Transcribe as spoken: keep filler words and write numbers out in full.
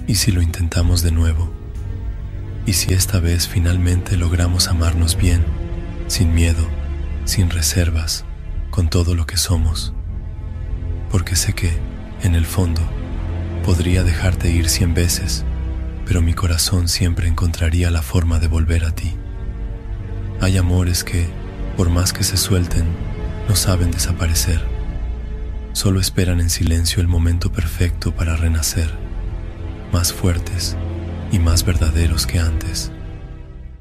¿Y si lo intentamos de nuevo? ¿Y si esta vez finalmente logramos amarnos bien, sin miedo, sin reservas, con todo lo que somos? Porque sé que, en el fondo, podría dejarte ir cien veces, pero mi corazón siempre encontraría la forma de volver a ti. Hay amores que, por más que se suelten, no saben desaparecer. Solo esperan en silencio el momento perfecto para renacer, más fuertes y más verdaderos que antes.